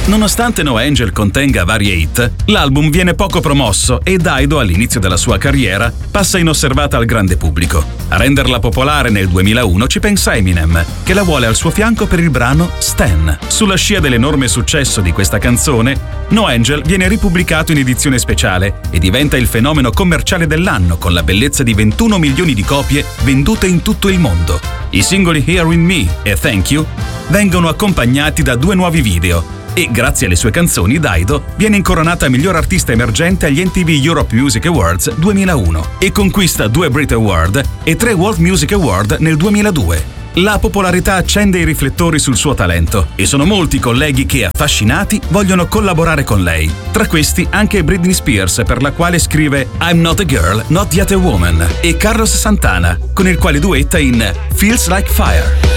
Nonostante No Angel contenga varie hit, l'album viene poco promosso e Dido, all'inizio della sua carriera, passa inosservata al grande pubblico. A renderla popolare nel 2001 ci pensa Eminem, che la vuole al suo fianco per il brano Stan. Sulla scia dell'enorme successo di questa canzone, No Angel viene ripubblicato in edizione speciale e diventa il fenomeno commerciale dell'anno con la bellezza di 21 milioni di copie vendute in tutto il mondo. I singoli Here With Me e Thank You vengono accompagnati da 2 nuovi video e, grazie alle sue canzoni, Dido viene incoronata miglior artista emergente agli MTV Europe Music Awards 2001 e conquista 2 Brit Award e 3 World Music Award nel 2002. La popolarità accende i riflettori sul suo talento e sono molti colleghi che, affascinati, vogliono collaborare con lei. Tra questi anche Britney Spears, per la quale scrive I'm Not a Girl, Not Yet a Woman, e Carlos Santana, con il quale duetta in Feels Like Fire.